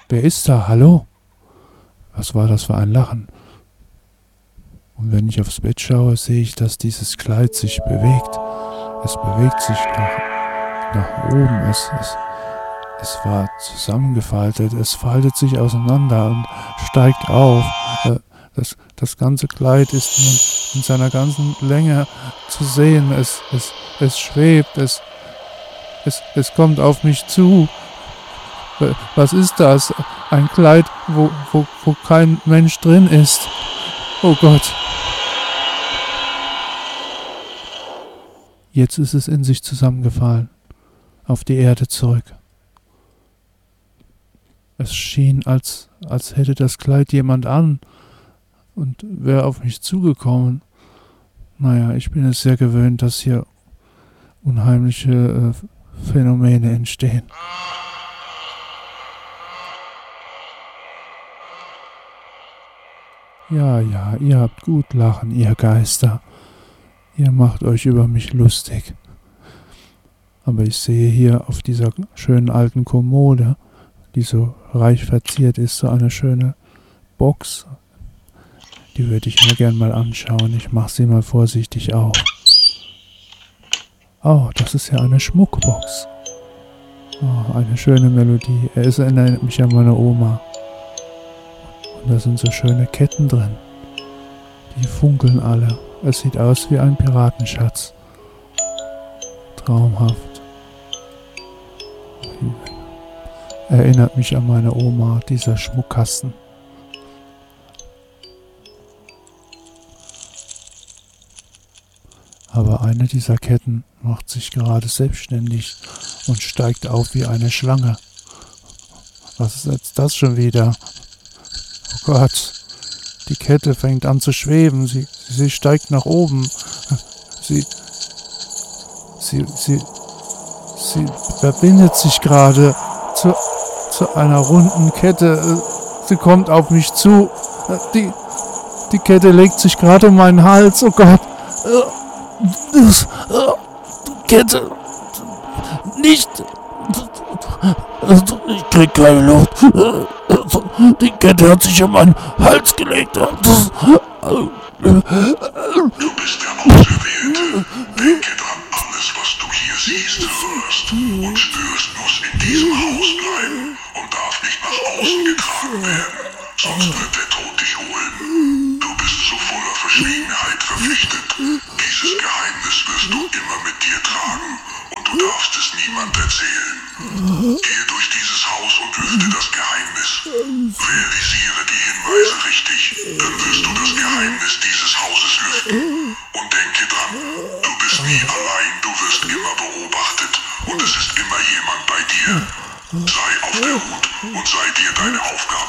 Wer ist da? Hallo? Was war das für ein Lachen? Und wenn ich aufs Bett schaue, sehe ich, dass dieses Kleid sich bewegt. Es bewegt sich nach oben. Es war zusammengefaltet. Es faltet sich auseinander und steigt auf. Das ganze Kleid ist nun in seiner ganzen Länge zu sehen. Es schwebt. Es kommt auf mich zu. Was ist das? Ein Kleid, wo kein Mensch drin ist. Oh Gott. Jetzt ist es in sich zusammengefallen, auf die Erde zurück. Es schien, als hätte das Kleid jemand an und wäre auf mich zugekommen. Naja, ich bin es sehr gewöhnt, dass hier unheimliche Phänomene entstehen. Ja, ihr habt gut lachen, ihr Geister. Ihr macht euch über mich lustig. Aber ich sehe hier auf dieser schönen alten Kommode, die so reich verziert ist, so eine schöne Box. Die würde ich mir gern mal anschauen. Ich mache sie mal vorsichtig auf. Oh, das ist ja eine Schmuckbox. Oh, eine schöne Melodie. Es erinnert mich an meine Oma. Und da sind so schöne Ketten drin. Die funkeln alle. Es sieht aus wie ein Piratenschatz. Traumhaft. Erinnert mich an meine Oma, dieser Schmuckkasten. Aber eine dieser Ketten macht sich gerade selbstständig und steigt auf wie eine Schlange. Was ist jetzt das schon wieder? Oh Gott. Die Kette fängt an zu schweben. Sie steigt nach oben. Sie verbindet sich gerade zu einer runden Kette. Sie kommt auf mich zu. Die Kette legt sich gerade um meinen Hals. Oh Gott. Kette. Nicht. Ich krieg keine Luft. Die Kette hat sich um meinen Hals gelegt. Du bist der Auserwählte. Denke dran, alles, was du hier siehst, hörst und spürst, muss in diesem Haus bleiben und darf nicht nach außen getragen werden. Sonst wird der Tod dich holen. Du bist zu voller Verschwiegenheit verpflichtet. Dieses Geheimnis wirst du immer mit dir tragen und du darfst es niemand erzählen. Gehe durch dieses Haus und lüfte das Geheimnis. Realisiere die Hinweise richtig, dann wirst du das Geheimnis dieses Hauses lüften. Und denke dran, du bist nie allein, du wirst immer beobachtet und es ist immer jemand bei dir. Sei auf der Hut und sei dir deine Aufgabe